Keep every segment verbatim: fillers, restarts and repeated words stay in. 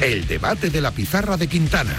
El debate de la pizarra de Quintana.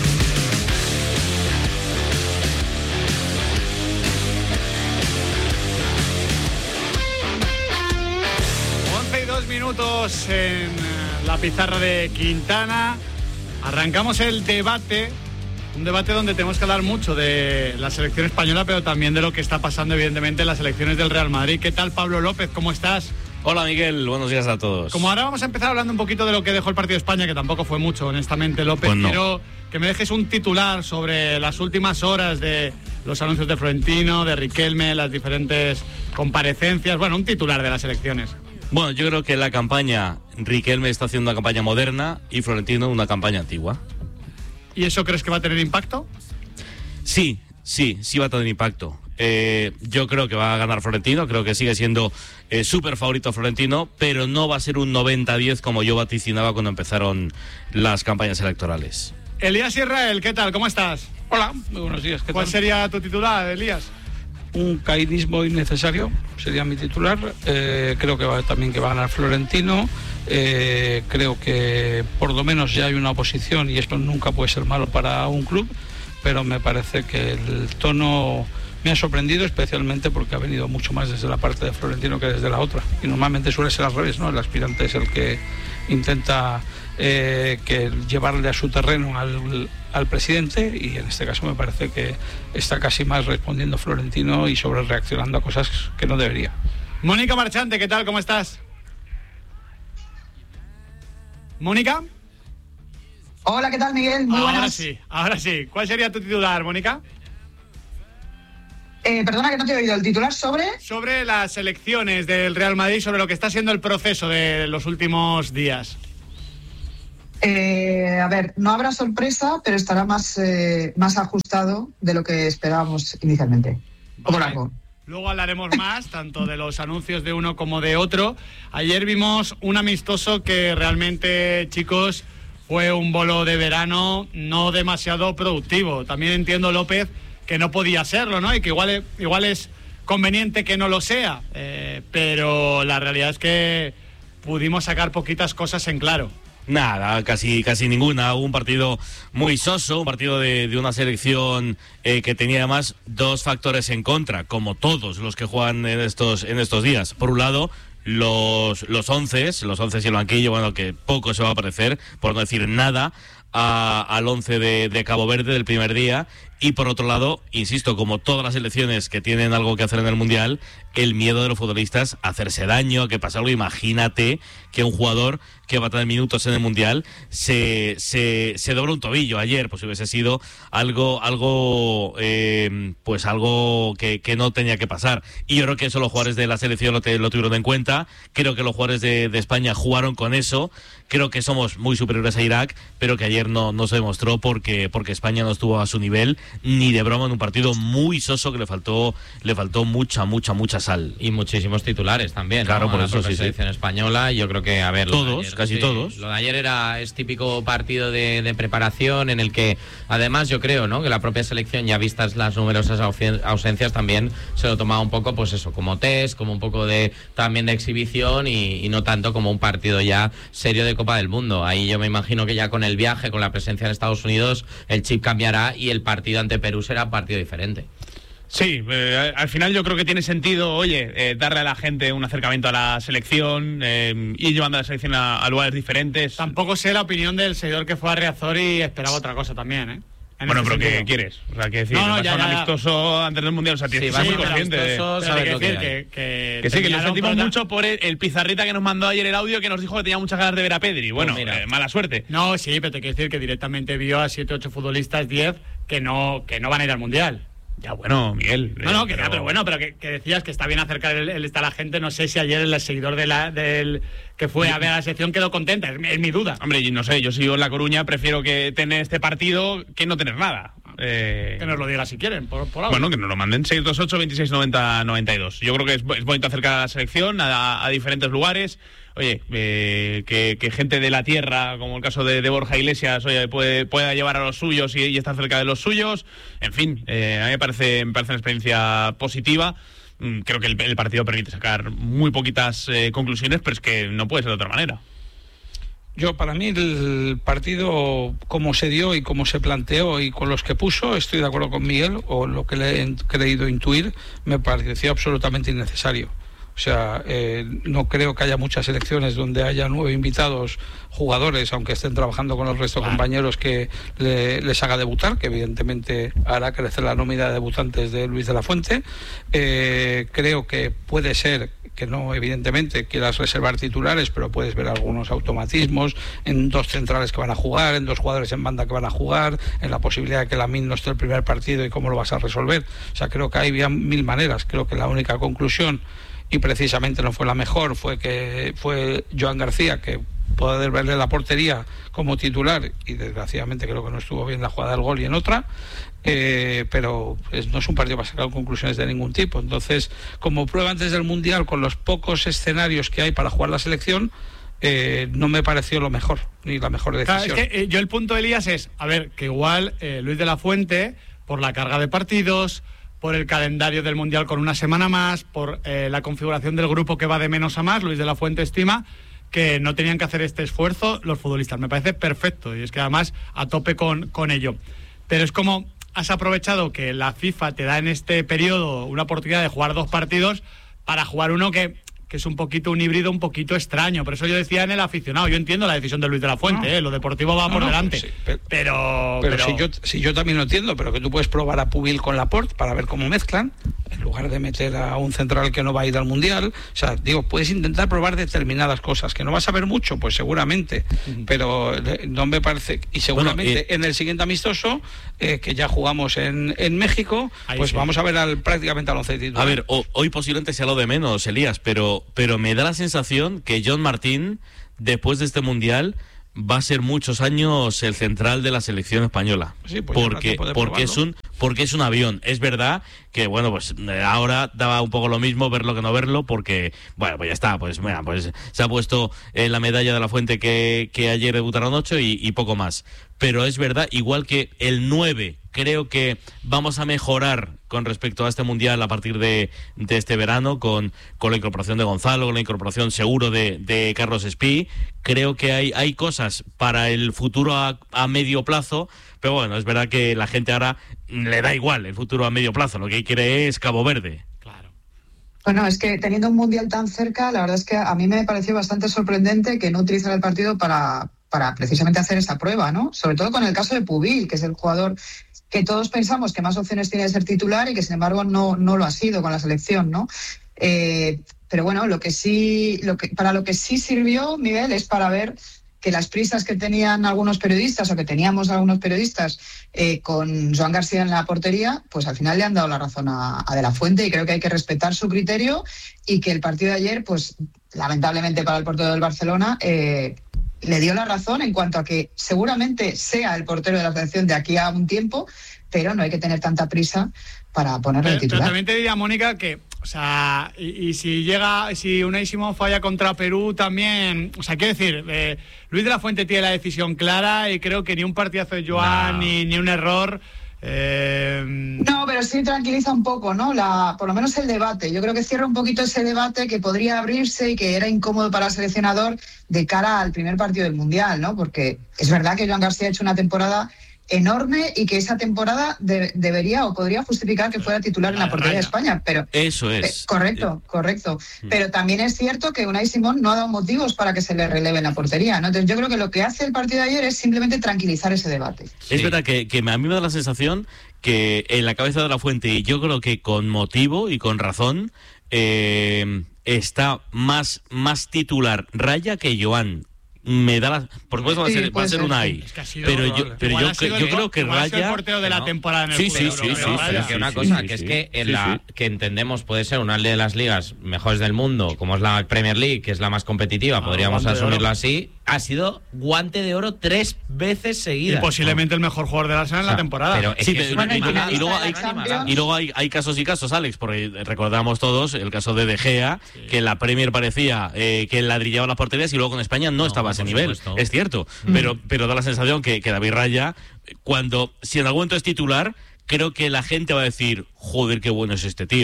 once y dos minutos en la pizarra de Quintana. Arrancamos el debate. Un debate donde tenemos que hablar mucho de la selección española, pero también de lo que está pasando, evidentemente, en las selecciones del Real Madrid. ¿Qué tal, Pablo López? ¿Cómo estás? Hola, Miguel. Buenos días a todos. Como ahora vamos a empezar hablando un poquito de lo que dejó el partido de España, que tampoco fue mucho, honestamente, López, pues no. Quiero que me dejes un titular sobre las últimas horas de los anuncios de Florentino, de Riquelme, las diferentes comparecencias. Bueno, un titular de las elecciones. Bueno, yo creo que la campaña, Riquelme está haciendo una campaña moderna y Florentino una campaña antigua. ¿Y eso crees que va a tener impacto? Sí, sí, sí va a tener impacto. Eh, yo creo que va a ganar Florentino, creo que sigue siendo eh, súper favorito Florentino, pero no va a ser un noventa diez como yo vaticinaba cuando empezaron las campañas electorales. Elías Israel, ¿qué tal? ¿Cómo estás? Hola, muy buenos días. ¿Qué ¿Cuál tal? sería tu titular, Elías? Un caínismo innecesario sería mi titular. Eh, creo que va, también que va a ganar Florentino. Eh, creo que por lo menos ya hay una oposición y esto nunca puede ser malo para un club, pero me parece que el tono me ha sorprendido, especialmente porque ha venido mucho más desde la parte de Florentino que desde la otra. Y normalmente suele ser al revés, ¿no? El aspirante es el que intenta eh, que llevarle a su terreno al, al presidente, y en este caso me parece que está casi más respondiendo Florentino y sobre reaccionando a cosas que no debería. Mónica Marchante, ¿qué tal? ¿Cómo estás? ¿Mónica? Hola, ¿qué tal, Miguel? Muy ahora buenas. sí, ahora sí. ¿Cuál sería tu titular, Mónica? Eh, perdona que no te he oído. ¿El titular sobre? Sobre las elecciones del Real Madrid, sobre lo que está siendo el proceso de los últimos días. Eh, a ver, no habrá sorpresa, pero estará más, eh, más ajustado de lo que esperábamos inicialmente. Como Vale. largo. Luego hablaremos más, tanto de los anuncios de uno como de otro. Ayer vimos un amistoso que realmente, chicos, fue un bolo de verano no demasiado productivo. También entiendo, López, que no podía serlo, ¿no? Y que igual, igual es conveniente que no lo sea. Eh, pero la realidad es que pudimos sacar poquitas cosas en claro. Nada, casi casi ninguna. Hubo un partido muy soso, un partido de, de una selección eh, que tenía además dos factores en contra, como todos los que juegan en estos en estos días. Por un lado, los los once, los once y el banquillo, bueno, que poco se va a parecer, por no decir nada, a, al once de, de Cabo Verde del primer día. Y por otro lado, insisto, como todas las selecciones que tienen algo que hacer en el Mundial, el miedo de los futbolistas a hacerse daño, a que pase algo. Imagínate que un jugador que va a tener minutos en el Mundial se, se, se dobla un tobillo ayer, pues hubiese sido algo, algo eh, pues algo que, que no tenía que pasar. Y yo creo que eso los jugadores de la selección lo, te, lo tuvieron en cuenta. Creo que los jugadores de, de España jugaron con eso. Creo que somos muy superiores a Irak, pero que ayer no, no se demostró porque, porque España no estuvo a su nivel ni de broma en un partido muy soso que le faltó le faltó mucha, mucha, mucha sal. Y muchísimos titulares también, claro, ¿no? por A eso la propia sí, selección sí. española. Yo creo que, a ver, lo todos, de ayer, casi sí, todos. Lo de ayer era es típico partido de, de preparación en el que, además, yo creo, ¿no? Que la propia selección, ya vistas las numerosas ausencias, también se lo tomaba un poco, pues eso, como test, como un poco de también de exhibición y, y no tanto como un partido ya serio de Copa del Mundo. Ahí yo me imagino que ya con el viaje, con la presencia en Estados Unidos, el chip cambiará y el partido ante Perú será partido diferente. Sí, eh, al final yo creo que tiene sentido, oye, eh, darle a la gente un acercamiento a la selección, eh, ir llevando a la selección a, a lugares diferentes. Tampoco sé la opinión del seguidor que fue a Riazor y esperaba otra cosa también, ¿eh? En Bueno, este pero sentido. ¿qué quieres? O sea, que decir, No, no, vas ya, a un ya, ya. amistoso antes del Mundial, o sea, tienes Sí, que ser vas muy a un consciente de... amistoso, Pero sabes hay que lo que decir hay. que, que, Que sí, que lo terminaron sentimos prota- mucho por el, el pizarrita que nos mandó ayer el audio, que nos dijo que tenía muchas ganas de ver a Pedri. Bueno, Pues mira. eh, mala suerte. No, sí, pero te quiero decir que directamente vio a siete ocho futbolistas, diez, que no, que no van a ir al Mundial. Ya, bueno, Miguel. No, eh, no, que pero, pero bueno, pero que, que decías que está bien acercar el, el está la gente. No sé si ayer el seguidor de la, del que fue a ver a la sección quedó contenta, es, mi- es mi duda. Hombre, y no sé, yo si vivo en La Coruña prefiero que tener este partido que no tener nada. Eh, Que nos lo diga si quieren, por, por algo. Bueno, que nos lo manden seis dos ocho, veintiséis noventa, noventa y dos. Yo creo que es, es bonito acercar a la selección a, a diferentes lugares. Oye, eh, que, que gente de la tierra, como el caso de, de Borja Iglesias, oye, puede, pueda llevar a los suyos y, y estar cerca de los suyos. En fin, eh, a mí me parece, me parece una experiencia positiva. Mm, Creo que el, el partido permite sacar muy poquitas eh, conclusiones, pero es que no puede ser de otra manera. Yo, para mí, el partido, como se dio y como se planteó y con los que puso, estoy de acuerdo con Miguel, o lo que le he creído intuir, me pareció absolutamente innecesario. O sea, eh, no creo que haya muchas elecciones donde haya nueve invitados jugadores, aunque estén trabajando con los restos de compañeros, que le, les haga debutar, que evidentemente hará crecer la nómina de debutantes de Luis de la Fuente. Eh, creo que puede ser que no, evidentemente, quieras reservar titulares, pero puedes ver algunos automatismos en dos centrales que van a jugar, en dos jugadores en banda que van a jugar, en la posibilidad de que Lamine no esté el primer partido y cómo lo vas a resolver. O sea, creo que hay mil maneras. Creo que la única conclusión, y precisamente no fue la mejor, fue que fue Joan García, que poder verle la portería como titular, y desgraciadamente creo que no estuvo bien la jugada del gol y en otra, eh, pero es, no es un partido para sacar conclusiones de ningún tipo. Entonces, como prueba antes del Mundial, con los pocos escenarios que hay para jugar la selección, eh, no me pareció lo mejor, ni la mejor decisión. Claro, es que eh, yo el punto, Elías, es, a ver, que igual eh, Luis de la Fuente, por la carga de partidos, por el calendario del Mundial con una semana más, por eh, la configuración del grupo que va de menos a más, Luis de la Fuente estima que no tenían que hacer este esfuerzo los futbolistas. Me parece perfecto, y es que además a tope con, con ello. Pero es como has aprovechado que la FIFA te da en este periodo una oportunidad de jugar dos partidos para jugar uno que, que es un poquito un híbrido un poquito extraño. Por eso yo decía en el aficionado, yo entiendo la decisión de Luis de la Fuente, no. eh, lo deportivo va no, por no, delante. Pues sí, pero, pero, pero, pero... Si, yo, si yo también lo entiendo, pero que tú puedes probar a Pubil con Laporte para ver cómo mezclan, en lugar de meter a un central que no va a ir al Mundial. O sea, digo, puedes intentar probar determinadas cosas, que no vas a ver mucho, pues seguramente, uh-huh. pero no me parece, y seguramente bueno, eh, en el siguiente amistoso, eh, que ya jugamos en, en México, pues sí. vamos a ver al, prácticamente al once titular. A ver, o, hoy posiblemente sea lo de menos, Elías, pero, pero me da la sensación que John Martín, después de este Mundial, va a ser muchos años el central de la selección española. Sí, pues porque porque es un porque es un avión. Es verdad que bueno, pues ahora daba un poco lo mismo verlo que no verlo, porque bueno, pues ya está, pues mira, pues se ha puesto eh, la medalla de la Fuente que, que ayer debutaron ocho y, y poco más. Pero es verdad, igual que el nueve, creo que vamos a mejorar con respecto a este Mundial a partir de, de este verano, con, con la incorporación de Gonzalo, con la incorporación seguro de, de Carlos Espí. Creo que hay, hay cosas para el futuro a, a medio plazo, pero bueno, es verdad que la gente ahora le da igual el futuro a medio plazo, lo que quiere es Cabo Verde. Claro. Bueno, es que teniendo un Mundial tan cerca, la verdad es que a mí me pareció bastante sorprendente que no utilizara el partido para, para precisamente hacer esa prueba, ¿no? Sobre todo con el caso de Pubil, que es el jugador que todos pensamos que más opciones tiene de ser titular y que sin embargo no, no lo ha sido con la selección, ¿no? Eh, pero bueno, lo que sí, lo que, para lo que sí sirvió, Miguel, es para ver que las prisas que tenían algunos periodistas o que teníamos algunos periodistas eh, con Joan García en la portería, pues al final le han dado la razón a, a De la Fuente, y creo que hay que respetar su criterio, y que el partido de ayer, pues lamentablemente para el portero del Barcelona, eh, le dio la razón en cuanto a que seguramente sea el portero de la selección de aquí a un tiempo, pero no hay que tener tanta prisa para ponerle el titular. Pero también te diría, Mónica, que, o sea, y, y si llega, si Unai Simón falla contra Perú también, o sea, quiero decir, eh, Luis de la Fuente tiene la decisión clara, y creo que ni un partidazo de Joan, no. ni, ni un error. Eh... No, pero sí tranquiliza un poco, ¿no? La, por lo menos el debate. Yo creo que cierra un poquito ese debate que podría abrirse y que era incómodo para el seleccionador de cara al primer partido del Mundial, ¿no? Porque es verdad que Joan García ha hecho una temporada enorme y que esa temporada de, debería o podría justificar que fuera titular en la portería de España, pero eso es eh, correcto, correcto. Mm. Pero también es cierto que Unai Simón no ha dado motivos para que se le releve en la portería, ¿no? Entonces yo creo que lo que hace el partido de ayer es simplemente tranquilizar ese debate. Sí. Es verdad que, que a mí me da la sensación que en la cabeza de la Fuente, y yo creo que con motivo y con razón, eh, está más, más titular Raya que Joan. Me da la, por supuesto va a ser, sí, va a ser un AI, es que pero yo, pero yo, yo, yo creo que Raya, el portero de la temporada en el sí, sí, sí, sí, sí, que una cosa que es que en la que entendemos puede ser una de las ligas mejores del mundo, como es la Premier League, que es la más competitiva, ah, podríamos asumirlo así, ha sido guante de oro tres veces seguidas. Y posiblemente el mejor jugador de la Arsenal en la temporada. Pero sí, pero, bueno, y, y, y luego hay, y luego hay, hay casos y casos, Alex, porque recordamos todos el caso de De Gea, sí. que en la Premier parecía eh, que ladrillaba las porterías, y luego con España no, no estaba a ese nivel. Supuesto. Es cierto, mm. pero, pero da la sensación que, que David Raya, cuando, si en algún momento es titular, creo que la gente va a decir, joder, qué bueno es este tío.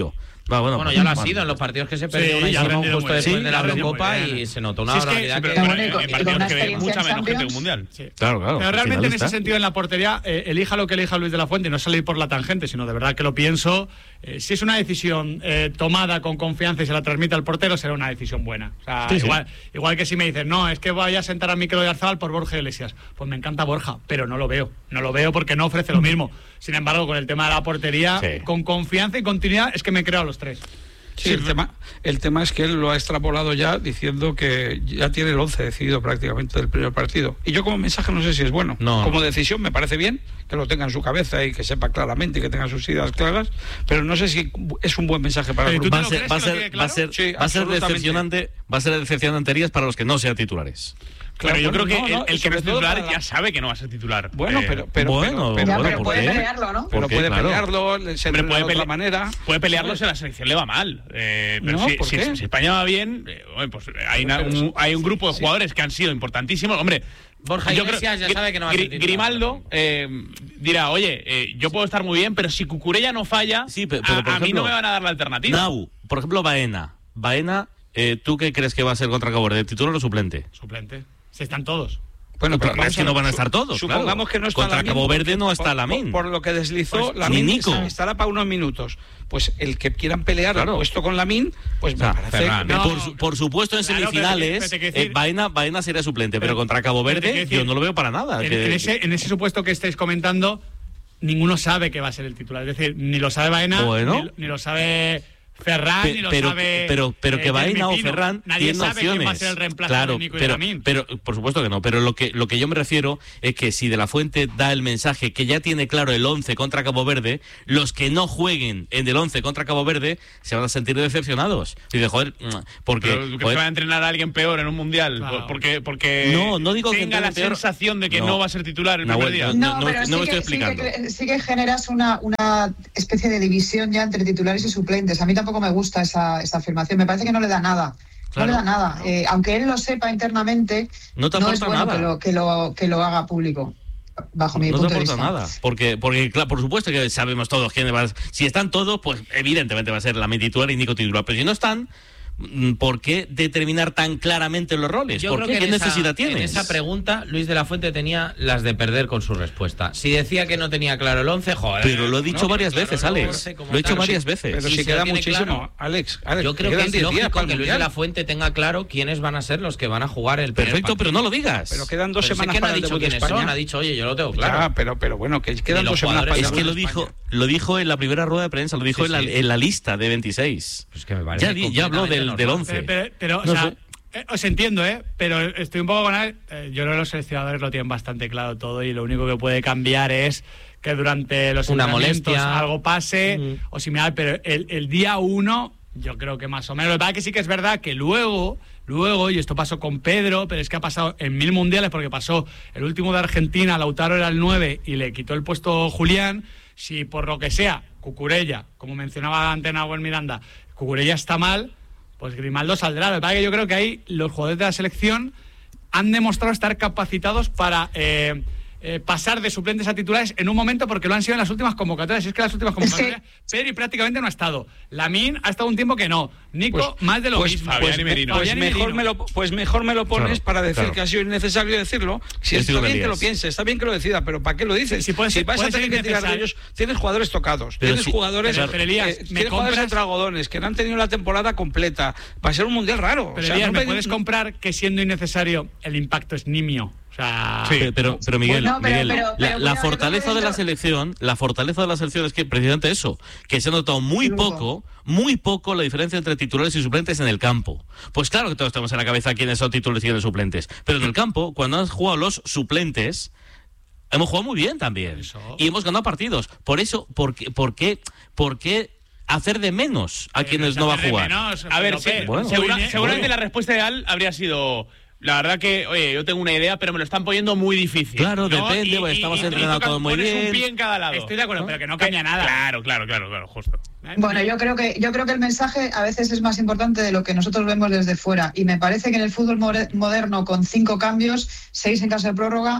Ah, bueno, bueno, pues, ya lo ha bueno. sido en los partidos que se perdió Sí, ya ha Simón rendido justo muy después bien. de la Sí, ha rendido Eurocopa muy bien. y se notó una Sí, es que- barbaridad sí, que... pero- bueno, y en con- y con partidos una que ve experiencia mucha en menos gente que Champions. un mundial. Sí. Claro, claro. Pero al realmente final en ese está. sentido en la portería, eh, elija lo que elija Luis de la Fuente y no salir por la tangente, sino de verdad que lo pienso. Eh, si es una decisión eh, tomada con confianza y se la transmite al portero, será una decisión buena. O sea, Sí, sí. igual, igual que si me dices, no, es que voy a sentar a Mikel Oyarzabal por Borja Iglesias. Pues me encanta Borja, pero no lo veo. No lo veo porque no ofrece lo mismo. Sin embargo, con el tema de la portería, Sí. con confianza y continuidad, es que me creo a los tres. Sí, el tema, el tema es que él lo ha extrapolado ya diciendo que ya tiene el once decidido prácticamente del primer partido. Y yo como mensaje no sé si es bueno. No, como no. decisión me parece bien que lo tenga en su cabeza y que sepa claramente y que tenga sus ideas claras, pero no sé si es un buen mensaje para el Pero ¿tú grupo. Va a lo ser, crees va a que lo ser, tiene va a claro? ser, Sí, va a ser absolutamente. decepcionante, va a ser decepcionanterías para los que no sean titulares. Claro, yo creo bueno, que no, no, el, el que no sobre es todo titular para la- ya sabe que no va a ser titular. Bueno, Eh, pero, pero, bueno, pero, Ya, bueno, pero ¿por puede qué? pelearlo, ¿no? pero ¿Por qué? puede Claro. pelearlo, se Hombre, entrena puede, de otra pele- manera. puede pelearlo ¿sabes? si a la selección le va mal. Eh, pero No, si, ¿por si- qué? si España va bien, eh, bueno, pues hay, una- un, hay un grupo de jugadores que han sido importantísimos. Hombre, Borja yo Iglesias creo- ya sabe que no va a ser Gri- titular. Grimaldo eh, dirá, oye, eh, yo puedo estar muy bien, pero si Cucurella no falla, Sí, pero- a, pero, por a mí ejemplo, no me van a dar la alternativa. Nau, por ejemplo, Baena. Baena, eh, ¿tú qué crees que va a ser contra Cabo Verde? ¿Titular o suplente? Suplente. Si están todos. Bueno, Pero vamos es que no van a estar todos, Supongamos claro. que no está Contra Lamine, Cabo Verde porque- no está por- Lamine. Por, por lo que deslizó, Pues, Lamine ni Nico. está- estará para unos minutos. Pues el que quieran pelear Claro. al puesto con Lamine, pues me O sea, parece... Ferran, que- No, por, su- por supuesto, en claro, pero semifinales, te- te- te quiero decir- eh, Baena, Baena sería suplente, pero, Pero- contra Cabo pero te Verde quiero decir, yo no lo veo para nada. En, que- en ese, en ese supuesto que estáis comentando, ninguno sabe que va a ser el titular. Es decir, ni lo sabe Baena, Bueno. ni, ni lo sabe Ferran, Pe- ni lo pero, sabe. pero, pero eh, que Baena o Jeremy Pino. Ferran Nadie tienen sabe opciones. quién va a ser el reemplazo claro, de Nico y pero, de Lamine. pero por supuesto que no. Pero lo que lo que yo me refiero es que si De la Fuente da el mensaje que ya tiene claro el once contra Cabo Verde, los que no jueguen en el once contra Cabo Verde se van a sentir decepcionados. Y de joder, porque Pero, ¿tú crees joder, que va a entrenar a alguien peor en un mundial? Claro. Porque, porque No, no digo que tenga la entrene peor. sensación de que No. no, va a ser titular el Nahuel, primer día. no, No, no, pero no sí, me que, estoy sí, explicando. que, sí que generas una, una especie de división ya entre titulares y suplentes. A mí tampoco me gusta esa, esa afirmación. Me parece que no le da nada. Claro, no le da nada. Eh, aunque él lo sepa internamente, No te es aporta bueno nada. que lo, que, lo, que lo haga público, bajo mi No punto te de aporta vista. nada. Porque, porque claro, por supuesto que sabemos todos quiénes van. Si están todos, pues evidentemente va a ser Lamine titular y Nico titular. Pero si no están, ¿por qué determinar tan claramente los roles? Yo ¿Por creo qué? que ¿Qué en esa- necesidad En tienes? esa pregunta, Luis de la Fuente tenía las de perder con su respuesta. Si decía que no tenía claro el once, joder. Pero lo he dicho ¿no? varias Claro, veces, no, Alex. once como Lo he dicho tal. varias Sí, veces. Pero Y si si queda lo tiene muchísimo, claro. Alex, Alex, Yo creo quedan que es diez días lógico para el que Luis de Mundial. la Fuente tenga claro quiénes van a ser los que van a jugar el primer Perfecto, pero partido. no lo digas. Pero quedan dos Pero sé semanas que no ha para el dicho debut de quiénes España. son, ha dicho, oye, yo lo tengo claro. Ya, pero, pero bueno, que quedan los dos semanas para jugadores- el Es debut que de lo dijo, España. lo dijo en la primera rueda de prensa, lo dijo Sí, en, la, sí. en la lista de veintiséis. Pues que me parece Ya, di- ya habló del, completamente del normal. once. Pero, pero, No o sea, sé. eh, os entiendo, ¿eh? Pero estoy un poco con él. Eh, yo creo que los seleccionadores lo tienen bastante claro todo y lo único que puede cambiar es que durante los Una entrenamientos molestia. algo pase Mm. o similar, pero el, el día uno yo creo que más o menos. Lo que pasa es que sí que es verdad que luego, luego, y esto pasó con Pedro, pero es que ha pasado en mil mundiales porque pasó el último de Argentina, Lautaro era el nueve y le quitó el puesto Julián. Si por lo que sea, Cucurella, como mencionaba antes Nahuel Miranda, Cucurella está mal, pues Grimaldo saldrá. Lo que pasa es que yo creo que ahí los jugadores de la selección han demostrado estar capacitados para eh, eh, pasar de suplentes a titulares en un momento porque lo han sido en las últimas convocatorias. Y es que las últimas convocatorias, Pedri prácticamente no ha estado. Lamine ha estado un tiempo que no. Nico, Pues- más de lo pues, mismo. Fabián pues, y Merino. pues Fabián y mejor Merino. me lo, pues mejor me lo pones Claro, para decir claro. que ha sido innecesario decirlo. Si Estoy está con bien que Elías. lo piense, está bien que lo decida, pero ¿para qué lo dices? Si puede ser- vas a puede ser tener que tirar de innecesario. ellos, tienes jugadores tocados, Pero tienes si- jugadores, pero- pero, Elías, eh, ¿me tienes jugadores compras? entre algodones que no han tenido la temporada completa. Va a ser un mundial raro. Pero O sea, Elías, no ¿me pe- puedes no- comprar que siendo innecesario el impacto es nimio? O sea, Sí. Pero, pero, pero, Miguel, Bueno, pero- Miguel, pero- la, pero la cuidado, fortaleza yo de la creo que selección, la fortaleza de la selección es que precisamente eso, que se ha notado muy Luego. poco, muy poco la diferencia entre titulares y suplentes en el campo. Pues claro que todos tenemos en la cabeza quiénes son titulares y quiénes son suplentes, pero en el campo, cuando han jugado los suplentes, hemos jugado muy bien también Eso. y hemos ganado partidos. Por eso, ¿por qué, por qué, por qué hacer de menos a quienes no va a jugar? A ver, sí, Bueno. segura- Bueno. seguramente la respuesta ideal habría sido... La verdad que, oye, yo tengo una idea, pero me lo están poniendo muy difícil. Claro, ¿no? depende, Y- pues, y- estamos y- y entrenando toca- todos muy pones bien. un pie en cada lado. Estoy de acuerdo, pero que no cambia nada. Claro, claro, claro, claro, justo. Bueno, yo creo que yo creo que el mensaje a veces es más importante de lo que nosotros vemos desde fuera y me parece que en el fútbol more- moderno con cinco cambios, seis en caso de prórroga,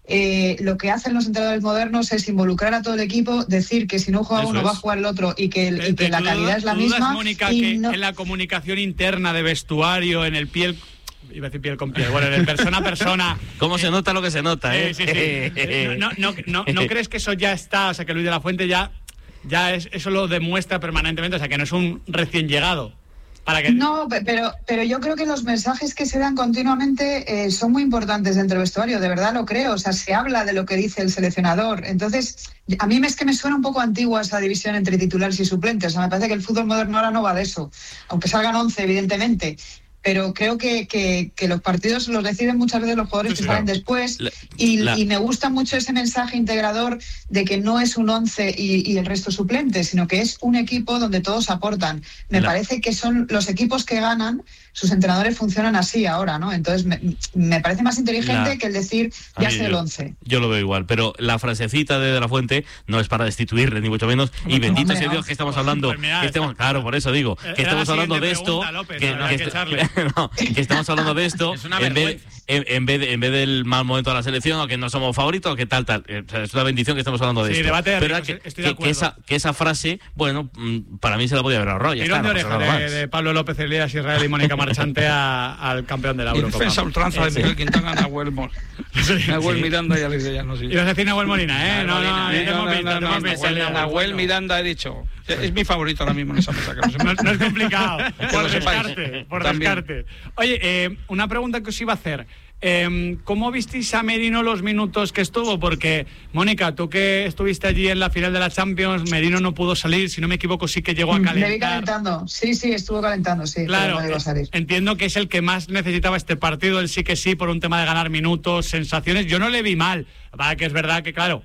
eh, lo que hacen los entrenadores modernos es involucrar a todo el equipo, decir que si no juega Eso uno es. va a jugar el otro y que, el- y ¿Te- que la tú calidad dudas- es la tú dudas, misma. Mónica, y que no- en la comunicación interna de vestuario, en el piel... Iba a decir piel con piel. Bueno, en el persona a persona... ¿Cómo se nota lo que se nota, eh? Sí, sí, sí. No, no, no, no, ¿no crees que eso ya está? O sea, que Luis de la Fuente ya, ya es, eso lo demuestra permanentemente. O sea, que no es un recién llegado. Para que... No, pe- pero, pero yo creo que los mensajes que se dan continuamente eh, son muy importantes dentro del vestuario, de verdad lo creo. O sea, se habla de lo que dice el seleccionador. Entonces, a mí es que me suena un poco antigua esa división entre titulares y suplentes. O sea, me parece que el fútbol moderno ahora no va de eso, aunque salgan once, evidentemente. Pero creo que, que, que los partidos los deciden muchas veces los jugadores Sí, sí, que salen claro. después La- y, la- y me gusta mucho ese mensaje integrador de que no es un once y, y el resto suplente, sino que es un equipo donde todos aportan. Me La- parece que son los equipos que ganan, sus entrenadores funcionan así ahora, ¿no? Entonces me, me parece más inteligente La- que el decir A ya mí sé yo- el once. Yo lo veo igual, pero la frasecita de De la Fuente no es para destituirle, ni mucho menos. Y No, bendito hombre, sea no. Dios que estamos hablando. Pues mira, que estemos, claro, por eso digo, Era que estamos la hablando de siguiente esto. pregunta, López, que, habrá que que est- echarle. no, que estamos hablando de esto Es una en vez, vergüenza. en, en vez de, en vez del mal momento de la selección, o que no somos favoritos, o que tal, tal. Eh, o sea, es una bendición que estamos hablando de Sí, esto. debate de pero ricos, que, estoy de que- que acuerdo. esa, que esa frase, bueno, mm, para mí se la podía haber ahorrado. Ya Tirón está, de no pasa oreja nada de, más. de Pablo López Elías, Israel y Mónica Marchante a- al campeón de la Y Eurocopa. defensa ultranza de Eh, Miguel Quintana, Nahuel Mol. Nahuel sí. Miranda y Alex de Llano, sí. Ibas a decir Nahuel Molina, ¿eh? No, no, Eh, te hemos no, visto, no, te no, hemos visto. Nahuel, Nahuel Miranda he dicho. Es mi favorito ahora mismo en esa mesa. Que no se No, no es complicado, Que por lo sepáis. descarte, por También. descarte. Oye, eh, una pregunta que os iba a hacer. Eh, ¿Cómo visteis a Merino los minutos que estuvo? Porque, Mónica, tú que estuviste allí en la final de la Champions, Merino no pudo salir, si no me equivoco sí que llegó a Le vi calentar. calentando, sí, sí, estuvo calentando, sí. Claro, pero no iba a salir. entiendo que es el que más necesitaba este partido, él sí que sí, por un tema de ganar minutos, sensaciones. Yo no le vi mal, va, que es verdad que, claro,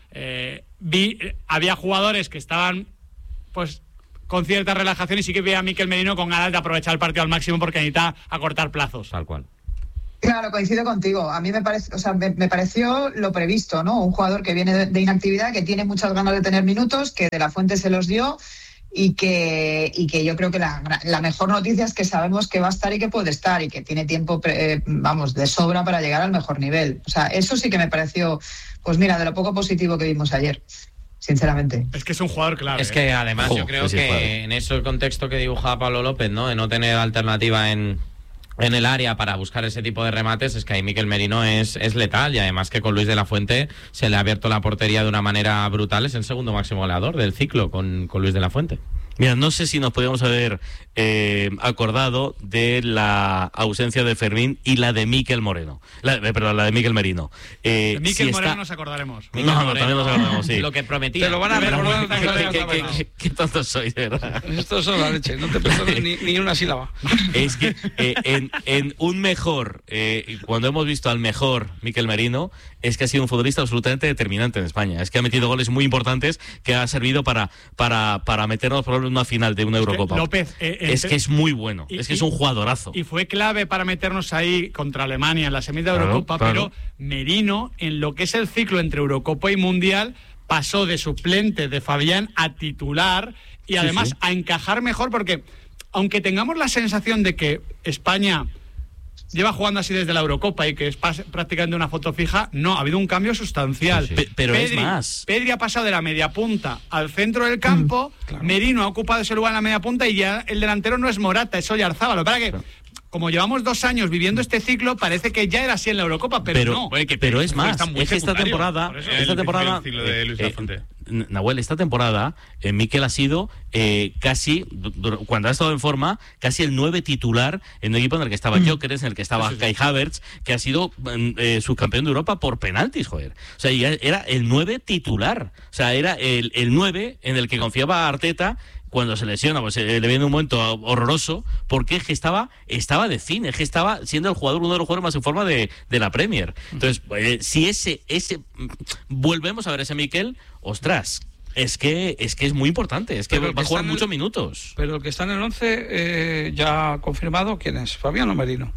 eh, vi, eh, había jugadores que estaban, pues, con cierta relajación y sí que vi a Mikel Merino con ganas de aprovechar el partido al máximo porque necesita acortar plazos. Tal cual. Claro, coincido contigo. A mí me parece, o sea, me, me pareció lo previsto, ¿no? Un jugador que viene de, de inactividad, que tiene muchas ganas de tener minutos, que De la Fuente se los dio y que y que yo creo que la, la mejor noticia es que sabemos que va a estar y que puede estar y que tiene tiempo, eh, vamos, de sobra para llegar al mejor nivel. O sea, eso sí que me pareció, pues mira, de lo poco positivo que vimos ayer, sinceramente. Es que es un jugador clave. Es que ¿eh? además Jo, yo creo ese es clave. que en ese contexto que dibujaba Pablo López, ¿no? De no tener alternativa en, en el área para buscar ese tipo de remates, es que ahí Mikel Merino es, es letal, y además que con Luis de la Fuente se le ha abierto la portería de una manera brutal. Es el segundo máximo goleador del ciclo con, con Luis de la Fuente. Mira, no sé si nos podríamos haber eh, acordado de la ausencia de Fermín y la de Mikel Moreno. La, eh, perdón, la de Mikel Merino. Eh, De Mikel si Moreno está- nos acordaremos. No, no, también nos acordamos, sí. Lo que prometía. Te lo van a Pero recordar. bueno, que no ¿Qué, digas qué, la qué, verdad. qué- qué tontos sois, de verdad. Esto es la leche, no te perdono ni, ni una sílaba. Es que eh, en, en un mejor, eh, cuando hemos visto al mejor Mikel Merino, es que ha sido un futbolista absolutamente determinante en España. Es que ha metido goles muy importantes que ha servido para, para, para meternos por ejemplo, en una final de una Eurocopa. López, eh, eh, es que es muy bueno, y- es que es y- un jugadorazo. Y fue clave para meternos ahí contra Alemania en la semi de Claro, Eurocopa, claro. pero Merino, en lo que es el ciclo entre Eurocopa y Mundial, pasó de suplente de Fabián a titular y Sí, además sí. a encajar mejor, porque aunque tengamos la sensación de que España lleva jugando así desde la Eurocopa y que es pas- prácticamente una foto fija, no, ha habido un cambio sustancial. Sí, sí. Pe- pero es Pedri- más. Pedri ha pasado de la media punta al centro del campo, claro. Merino ha ocupado ese lugar en la media punta y ya el delantero no es Morata, es Oyarzábal. Para que, como llevamos dos años viviendo este ciclo, parece que ya era así en la Eurocopa, pero, pero, no. Oye, que pero Pedri es fue más, está muy es que esta secundario. temporada, Por eso, esta el- temporada, el ciclo de Luis de la Fuente. Nahuel, esta temporada, eh, Mikel ha sido eh, casi, du- du- cuando ha estado en forma, casi el nueve titular en un equipo en el que estaba Gyökeres, en el que estaba Kai Havertz, que ha sido mm, eh, subcampeón de Europa por penaltis, joder. O sea, y era el nueve titular. O sea, era el, el nueve en el que confiaba Arteta. Cuando se lesiona, pues eh, le viene un momento horroroso, porque es que estaba, estaba de cine, es que estaba siendo el jugador, uno de los jugadores más en forma de, de la Premier. Entonces, eh, si ese, ese mm, volvemos a ver ese Mikel, ostras, es que es que es muy importante, es que Pero el va a que jugar está en el- muchos minutos. Pero el que está en el once eh, ya confirmado, ¿quién es? ¿Fabián o Merino?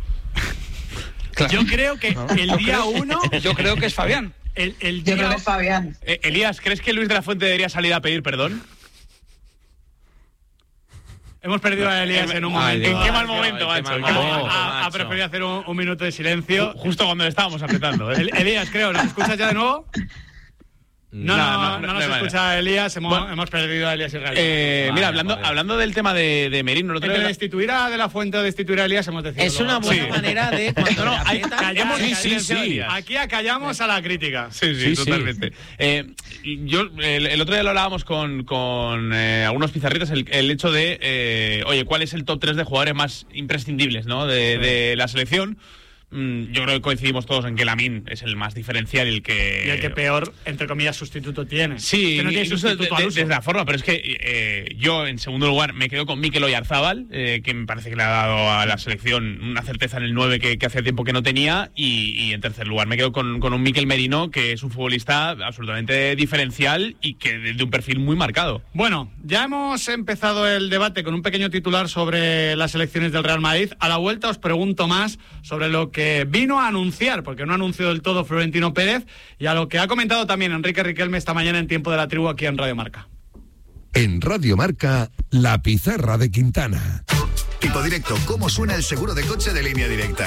Claro. Yo creo que el día uno, Yo creo que es Fabián. el, el Yo día, creo que es Fabián. Eh, Elías, ¿crees que Luis de la Fuente debería salir a pedir perdón? Hemos perdido a Elías en un Ay, momento. ¿En qué mal momento, Ay, qué macho? mal ¿En qué momento, momento? Ha, ha preferido hacer un, un minuto de silencio. Justo cuando le estábamos apretando, ¿eh? El- Elías, creo, ¿nos escuchas ya de nuevo? No, no, No, no, no, no no nos hay manera. escucha Elías, hemos, Bueno. hemos perdido a Elías Israel. Eh, Vale, mira, hablando, joder. hablando del tema de, de Merino, el otro Entre día- destituir a De La Fuente o destituir a Elías hemos decidido. Es una buena Sí. manera de cuando No, no, le hay- aprietan, Callamos, Sí, sí, sí. Aquí acallamos a la crítica. Sí, sí, Sí, sí. totalmente. Eh, yo el, el otro día lo hablábamos con, con eh, algunos pizarritas, el, el hecho de, eh, oye, ¿cuál es el top tres de jugadores más imprescindibles, ¿no? de, de la selección? Mm, yo creo que coincidimos todos en que Lamine es el más diferencial y el que... Y el que peor, entre comillas, sustituto tiene. Sí, que no tiene incluso sustituto de- al de- uso. desde la forma, pero es que eh, yo en segundo lugar me quedo con Mikel Oyarzábal, eh, que me parece que le ha dado a la selección una certeza en el nueve que, que hacía tiempo que no tenía, y, y en tercer lugar me quedo con, con un Mikel Merino, que es un futbolista absolutamente diferencial y que de, de un perfil muy marcado. Bueno, ya hemos empezado el debate con un pequeño titular sobre las elecciones del Real Madrid. A la vuelta os pregunto más sobre lo que vino a anunciar, porque no anunció del todo Florentino Pérez, y a lo que ha comentado también Enrique Riquelme esta mañana en Tiempo de la Tribu aquí en Radio Marca. En Radio Marca, La Pizarra de Quintana. Tipo Directo, ¿cómo suena el seguro de coche de Línea Directa?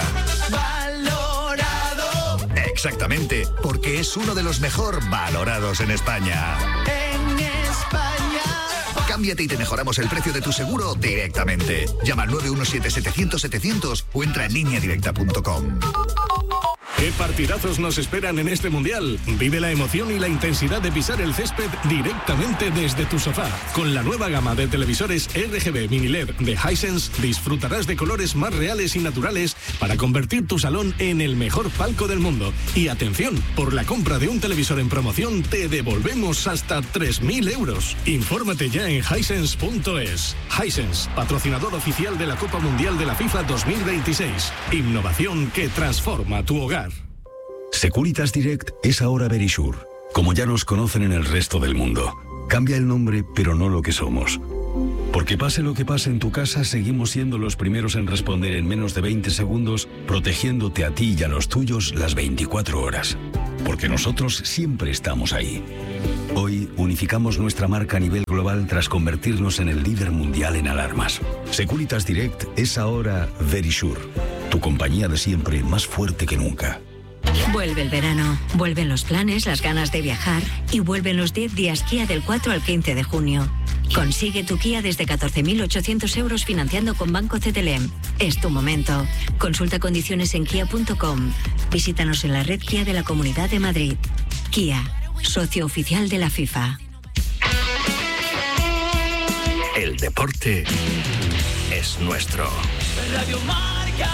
Valorado Exactamente, porque es uno de los mejor valorados en España. en España. Cámbiate y te mejoramos el precio de tu seguro directamente. Llama al nueve uno siete setecientos setecientos o entra en línea directa punto com. ¿Qué partidazos nos esperan en este Mundial? Vive la emoción y la intensidad de pisar el césped directamente desde tu sofá. Con la nueva gama de televisores R G B Mini L E D de Hisense disfrutarás de colores más reales y naturales para convertir tu salón en el mejor palco del mundo. Y atención, por la compra de un televisor en promoción te devolvemos hasta tres mil euros. Infórmate ya en hisense punto es. Hisense, patrocinador oficial de la Copa Mundial de la FIFA dos mil veintiséis. Innovación que transforma tu hogar. Securitas Direct es ahora Verisure, como ya nos conocen en el resto del mundo. Cambia el nombre, pero no lo que somos. Porque pase lo que pase en tu casa, seguimos siendo los primeros en responder en menos de veinte segundos, protegiéndote a ti y a los tuyos las veinticuatro horas. Porque nosotros siempre estamos ahí. Hoy unificamos nuestra marca a nivel global tras convertirnos en el líder mundial en alarmas. Securitas Direct es ahora Verisure, tu compañía de siempre más fuerte que nunca. Vuelve el verano, vuelven los planes, las ganas de viajar y vuelven los diez días Kia del cuatro al quince de junio. Consigue tu Kia desde catorce mil ochocientos euros financiando con Banco C T L M. Es tu momento. Consulta condiciones en kia punto com. Visítanos en la red Kia de la Comunidad de Madrid. Kia, socio oficial de la FIFA. El deporte es nuestro. Radio Marca.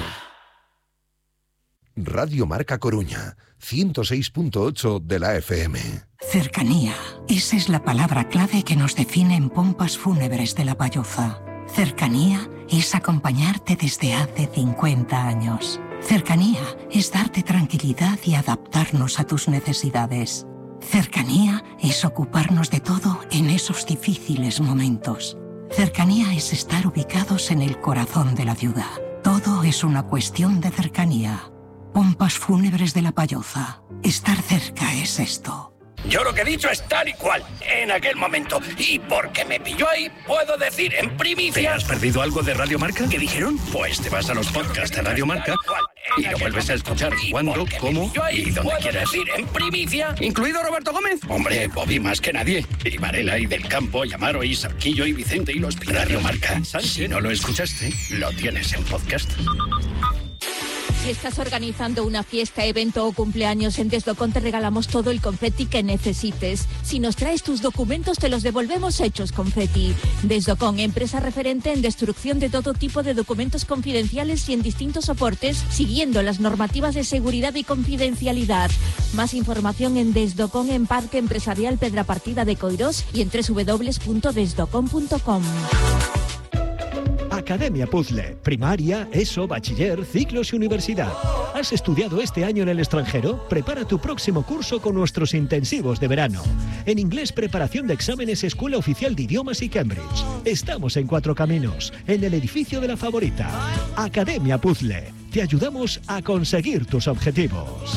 Radio Marca Coruña, ciento seis punto ocho de la F M. Cercanía. Esa es la palabra clave que nos define en Pompas Fúnebres de La Palloza. Cercanía es acompañarte desde hace cincuenta años. Cercanía es darte tranquilidad y adaptarnos a tus necesidades. Cercanía es ocuparnos de todo en esos difíciles momentos. Cercanía es estar ubicados en el corazón de la ciudad. Todo es una cuestión de cercanía. Pompas Fúnebres de La Palloza. Estar cerca es esto. Yo lo que he dicho es tal y cual, en aquel momento. Y porque me pilló ahí, puedo decir en primicia... ¿Te has perdido algo de Radio Marca? ¿Qué dijeron? Pues te vas a los podcasts de Radio Marca y lo vuelves a escuchar cuando, cómo y donde quieras. decir en primicia... ¿Incluido Roberto Gómez? Hombre, Bobby más que nadie. Y Varela, y Del Campo, y Amaro, y Sarquillo, y Vicente, y los Pilares. Radio Marca. Si no lo escuchaste, lo tienes en podcast. Si estás organizando una fiesta, evento o cumpleaños, en Desdocon te regalamos todo el confeti que necesites. Si nos traes tus documentos, te los devolvemos hechos confeti. Desdocon, empresa referente en destrucción de todo tipo de documentos confidenciales y en distintos soportes, siguiendo las normativas de seguridad y confidencialidad. Más información en Desdocon en Parque Empresarial Pedrapartida de Coirós y en doble u doble u doble u punto desdocon punto com. Academia Puzzle, primaria, ESO, bachiller, ciclos y universidad. ¿Has estudiado este año en el extranjero? Prepara tu próximo curso con nuestros intensivos de verano. En inglés, preparación de exámenes, Escuela Oficial de Idiomas y Cambridge. Estamos en Cuatro Caminos, en el edificio de La Favorita. Academia Puzzle, te ayudamos a conseguir tus objetivos.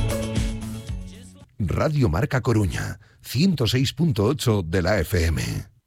Radio Marca Coruña, ciento seis punto ocho de la F M.